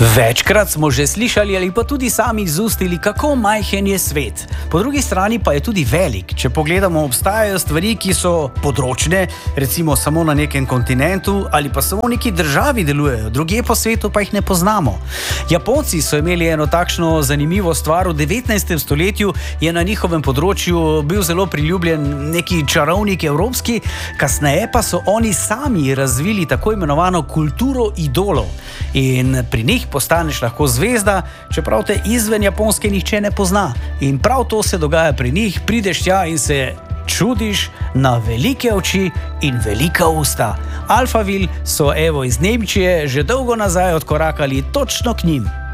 Večkrat smo že slišali ali pa tudi sami izustili, kako majhen je svet. Po drugi strani pa je tudi velik. Če pogledamo, obstajajo stvari, ki so področne, recimo samo na nekem kontinentu ali pa samo v neki državi delujejo, drugje po svetu pa jih ne poznamo. Japonci so imeli eno takšno zanimivo stvar. V 19. stoletju je na njihovem področju bil zelo priljubljen neki čarovnik evropski, kasneje pa so oni sami razvili tako imenovano kulturo idolov. In pri njih postaneš lahko zvezda, čeprav te izven Japonske nihče ne pozna. In prav to se dogaja pri njih, prideš tja in se čudiš na velike oči in velika usta. Alphaville so evo iz Nemčije že dolgo nazaj odkorakali točno k njim.